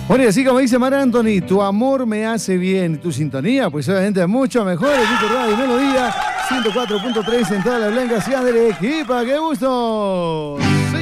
Bueno, y así como dice Mar Anthony, tu amor me hace bien. Tu sintonía, pues obviamente es mucho mejor. Equipo Radio Melodía, 104.3 en toda la Blanca, Ciudad de Arequipa. ¡Qué gusto!